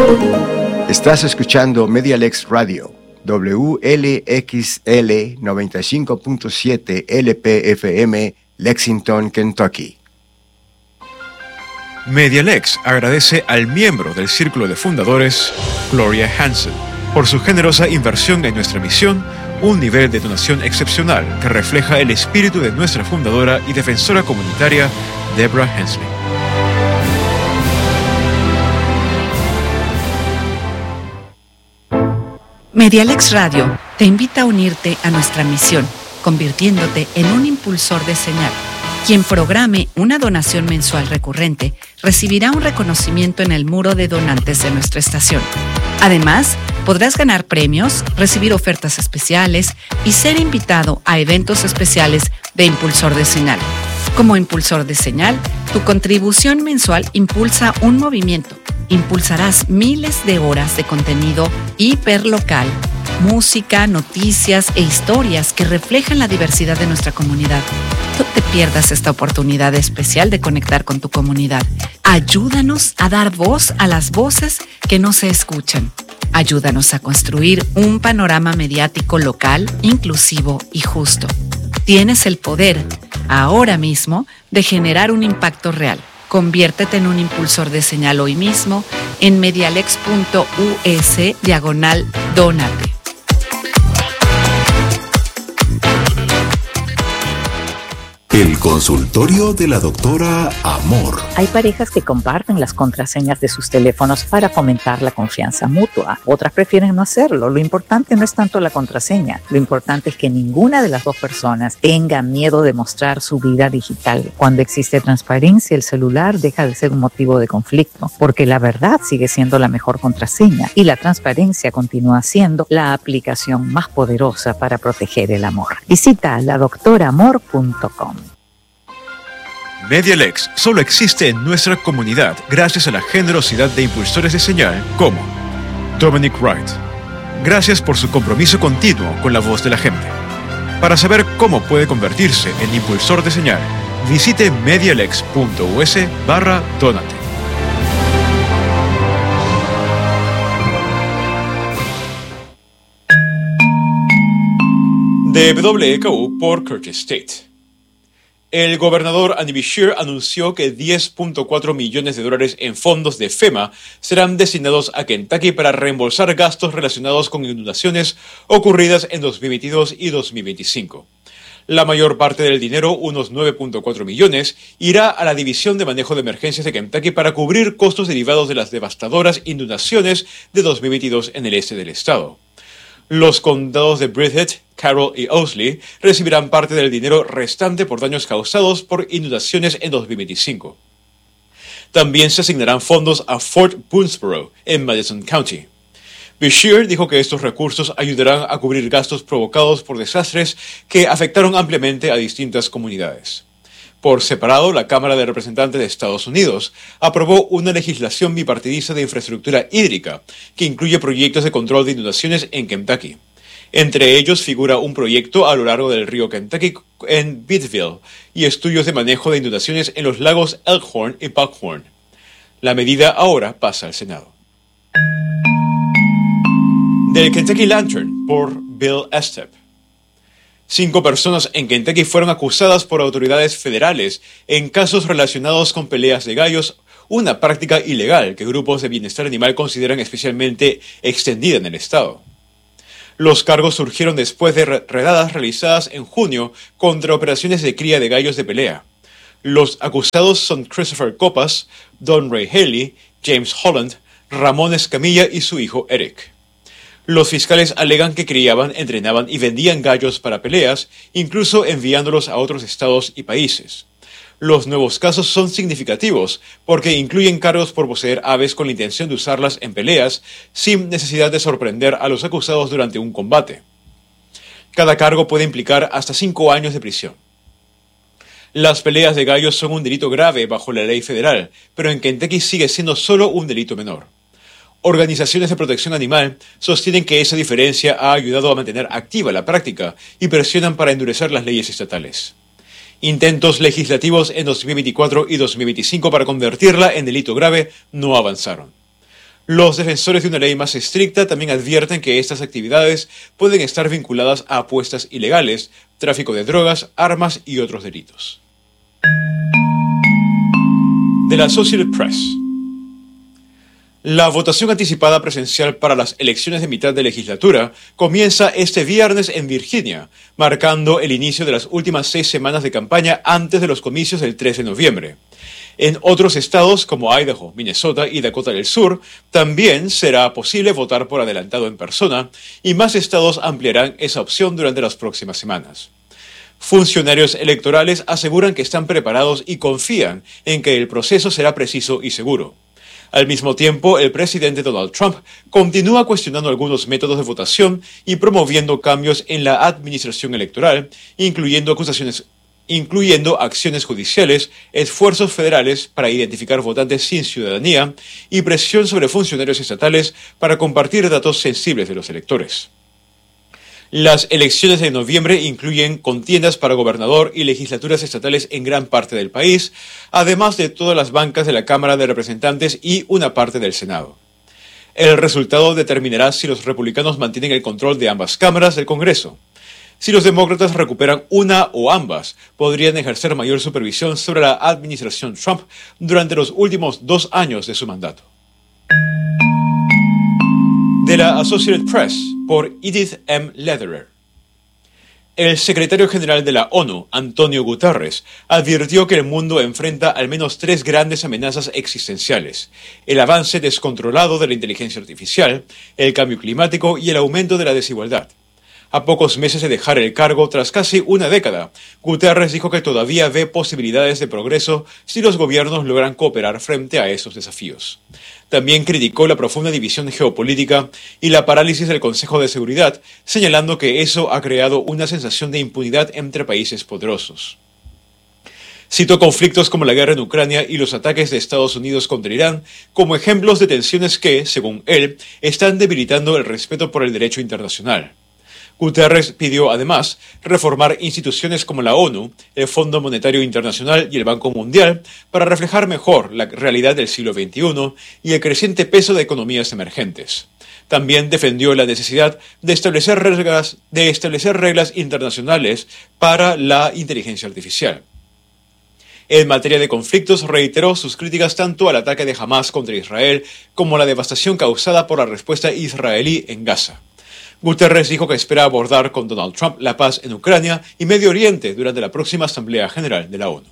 Estás escuchando Medialex Radio, WLXL 95.7 LPFM, Lexington, Kentucky. Medialex agradece al miembro del Círculo de Fundadores, Gloria Hansen, por su generosa inversión en nuestra misión, un nivel de donación excepcional que refleja el espíritu de nuestra fundadora y defensora comunitaria, Deborah Hensley. Medialex Radio te invita a unirte a nuestra misión, convirtiéndote en un impulsor de señal. Quien programe una donación mensual recurrente recibirá un reconocimiento en el muro de donantes de nuestra estación. Además, podrás ganar premios, recibir ofertas especiales y ser invitado a eventos especiales de Impulsor de Señal. Como Impulsor de Señal, tu contribución mensual impulsa un movimiento. Impulsarás miles de horas de contenido hiperlocal, música, noticias e historias que reflejan la diversidad de nuestra comunidad. No te pierdas esta oportunidad especial de conectar con tu comunidad. Ayúdanos a dar voz a las voces que no se escuchan. Ayúdanos a construir un panorama mediático local, inclusivo y justo. Tienes el poder, ahora mismo, de generar un impacto real. Conviértete en un impulsor de señal hoy mismo en medialex.us/donate. El consultorio de la doctora Amor. Hay parejas que comparten las contraseñas de sus teléfonos para fomentar la confianza mutua. Otras prefieren no hacerlo. Lo importante no es tanto la contraseña. Lo importante es que ninguna de las dos personas tenga miedo de mostrar su vida digital. Cuando existe transparencia, el celular deja de ser un motivo de conflicto, porque la verdad sigue siendo la mejor contraseña y la transparencia continúa siendo la aplicación más poderosa para proteger el amor. Visita ladoctoramor.com. Medialex solo existe en nuestra comunidad gracias a la generosidad de impulsores de señal como Dominic Wright. Gracias por su compromiso continuo con la voz de la gente. Para saber cómo puede convertirse en impulsor de señal, visite medialex.us/donate. De WKU por Curtis State. El gobernador Andy Beshear anunció que $10.4 millones en fondos de FEMA serán destinados a Kentucky para reembolsar gastos relacionados con inundaciones ocurridas en 2022 y 2025. La mayor parte del dinero, unos 9.4 millones, irá a la División de Manejo de Emergencias de Kentucky para cubrir costos derivados de las devastadoras inundaciones de 2022 en el este del estado. Los condados de Bridget, Carroll y Owsley recibirán parte del dinero restante por daños causados por inundaciones en 2025. También se asignarán fondos a Fort Boonesboro, en Madison County. Beshear dijo que estos recursos ayudarán a cubrir gastos provocados por desastres que afectaron ampliamente a distintas comunidades. Por separado, la Cámara de Representantes de Estados Unidos aprobó una legislación bipartidista de infraestructura hídrica que incluye proyectos de control de inundaciones en Kentucky. Entre ellos figura un proyecto a lo largo del río Kentucky en Bidville y estudios de manejo de inundaciones en los lagos Elkhorn y Buckhorn. La medida ahora pasa al Senado. Del Kentucky Lantern por Bill Estep. 5 personas en Kentucky fueron acusadas por autoridades federales en casos relacionados con peleas de gallos, una práctica ilegal que grupos de bienestar animal consideran especialmente extendida en el estado. Los cargos surgieron después de redadas realizadas en junio contra operaciones de cría de gallos de pelea. Los acusados son Christopher Copas, Don Ray Haley, James Holland, Ramón Escamilla y su hijo Eric. Los fiscales alegan que criaban, entrenaban y vendían gallos para peleas, incluso enviándolos a otros estados y países. Los nuevos casos son significativos porque incluyen cargos por poseer aves con la intención de usarlas en peleas sin necesidad de sorprender a los acusados durante un combate. Cada cargo puede implicar hasta 5 años de prisión. Las peleas de gallos son un delito grave bajo la ley federal, pero en Kentucky sigue siendo solo un delito menor. Organizaciones de protección animal sostienen que esa diferencia ha ayudado a mantener activa la práctica y presionan para endurecer las leyes estatales. Intentos legislativos en 2024 y 2025 para convertirla en delito grave no avanzaron. Los defensores de una ley más estricta también advierten que estas actividades pueden estar vinculadas a apuestas ilegales, tráfico de drogas, armas y otros delitos. De la Associated Press. La votación anticipada presencial para las elecciones de mitad de legislatura comienza este viernes en Virginia, marcando el inicio de las últimas 6 semanas de campaña antes de los comicios del 3 de noviembre. En otros estados como Idaho, Minnesota y Dakota del Sur también será posible votar por adelantado en persona y más estados ampliarán esa opción durante las próximas semanas. Funcionarios electorales aseguran que están preparados y confían en que el proceso será preciso y seguro. Al mismo tiempo, el presidente Donald Trump continúa cuestionando algunos métodos de votación y promoviendo cambios en la administración electoral, incluyendo acciones judiciales, esfuerzos federales para identificar votantes sin ciudadanía y presión sobre funcionarios estatales para compartir datos sensibles de los electores. Las elecciones de noviembre incluyen contiendas para gobernador y legislaturas estatales en gran parte del país, además de todas las bancas de la Cámara de Representantes y una parte del Senado. El resultado determinará si los republicanos mantienen el control de ambas cámaras del Congreso. Si los demócratas recuperan una o ambas, podrían ejercer mayor supervisión sobre la administración Trump durante los últimos 2 años de su mandato. De la Associated Press, por Edith M. Lederer. El secretario general de la ONU, Antonio Guterres, advirtió que el mundo enfrenta al menos 3 grandes amenazas existenciales: el avance descontrolado de la inteligencia artificial, el cambio climático y el aumento de la desigualdad. A pocos meses de dejar el cargo tras casi una década, Guterres dijo que todavía ve posibilidades de progreso si los gobiernos logran cooperar frente a esos desafíos. También criticó la profunda división geopolítica y la parálisis del Consejo de Seguridad, señalando que eso ha creado una sensación de impunidad entre países poderosos. Citó conflictos como la guerra en Ucrania y los ataques de Estados Unidos contra Irán como ejemplos de tensiones que, según él, están debilitando el respeto por el derecho internacional. Guterres pidió además reformar instituciones como la ONU, el Fondo Monetario Internacional y el Banco Mundial para reflejar mejor la realidad del siglo XXI y el creciente peso de economías emergentes. También defendió la necesidad de establecer reglas internacionales para la inteligencia artificial. En materia de conflictos, reiteró sus críticas tanto al ataque de Hamás contra Israel como a la devastación causada por la respuesta israelí en Gaza. Guterres dijo que espera abordar con Donald Trump la paz en Ucrania y Medio Oriente durante la próxima Asamblea General de la ONU.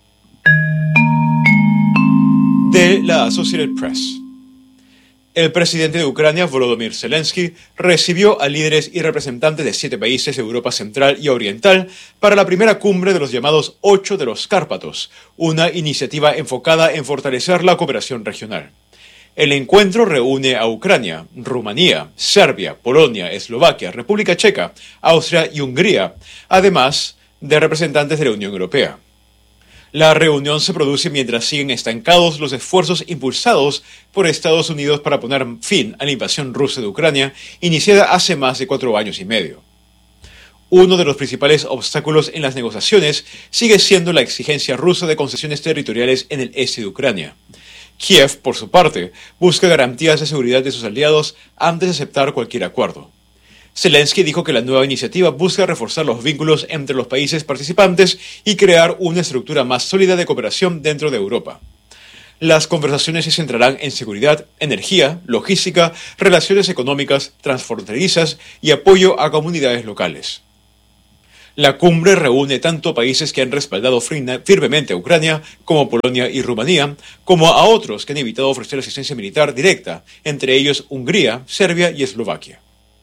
De la Associated Press. El presidente de Ucrania, Volodymyr Zelensky, recibió a líderes y representantes de 7 países de Europa Central y Oriental para la primera cumbre de los llamados 8 de los Cárpatos, una iniciativa enfocada en fortalecer la cooperación regional. El encuentro reúne a Ucrania, Rumanía, Serbia, Polonia, Eslovaquia, República Checa, Austria y Hungría, además de representantes de la Unión Europea. La reunión se produce mientras siguen estancados los esfuerzos impulsados por Estados Unidos para poner fin a la invasión rusa de Ucrania, iniciada hace más de 4 años y medio. Uno de los principales obstáculos en las negociaciones sigue siendo la exigencia rusa de concesiones territoriales en el este de Ucrania. Kiev, por su parte, busca garantías de seguridad de sus aliados antes de aceptar cualquier acuerdo. Zelensky dijo que la nueva iniciativa busca reforzar los vínculos entre los países participantes y crear una estructura más sólida de cooperación dentro de Europa. Las conversaciones se centrarán en seguridad, energía, logística, relaciones económicas, transfronterizas y apoyo a comunidades locales. La cumbre reúne tanto países que han respaldado firmemente a Ucrania, como Polonia y Rumanía, como a otros que han evitado ofrecer asistencia militar directa, entre ellos Hungría, Serbia y Eslovaquia.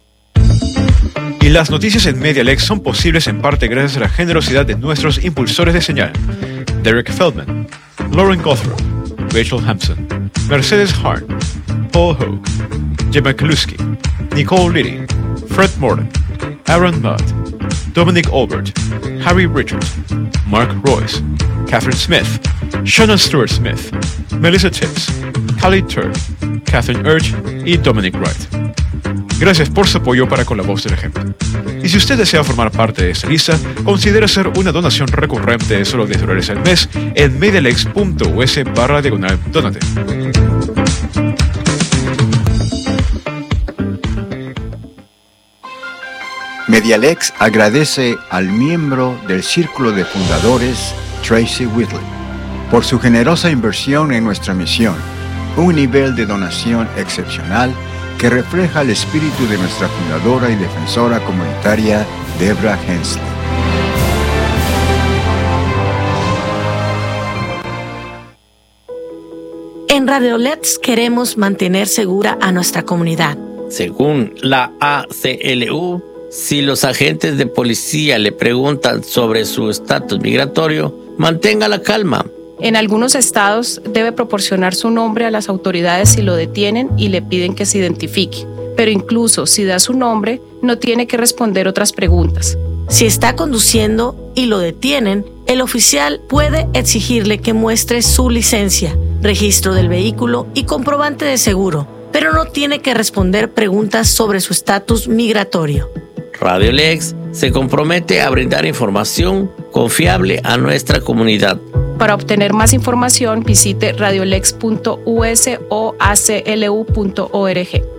Y las noticias en Medialex son posibles en parte gracias a la generosidad de nuestros impulsores de señal: Derek Feldman, Lauren Gothrow, Rachel Hampson, Mercedes Hart, Paul Hogue, Gemma Kaluski, Nicole Liddy, Fred Morton, Aaron Mudd, Dominic Albert, Harry Richards, Mark Royce, Catherine Smith, Shannon Stewart Smith, Melissa Tibbs, Khalid Turk, Catherine Urge y Dominic Wright. Gracias por su apoyo para con la voz del ejemplo. Y si usted desea formar parte de esta lista, considere hacer una donación recurrente de solo $10 al mes en medialex.us/donate. Medialex agradece al miembro del Círculo de Fundadores, Tracy Whitley, por su generosa inversión en nuestra misión, un nivel de donación excepcional que refleja el espíritu de nuestra fundadora y defensora comunitaria, Debra Hensley. En Radiolex queremos mantener segura a nuestra comunidad. Según la ACLU, si los agentes de policía le preguntan sobre su estatus migratorio, mantenga la calma. En algunos estados debe proporcionar su nombre a las autoridades si lo detienen y le piden que se identifique. Pero incluso si da su nombre, no tiene que responder otras preguntas. Si está conduciendo y lo detienen, el oficial puede exigirle que muestre su licencia, registro del vehículo y comprobante de seguro, pero no tiene que responder preguntas sobre su estatus migratorio. Radiolex se compromete a brindar información confiable a nuestra comunidad. Para obtener más información, visite radiolex.us o aclu.org.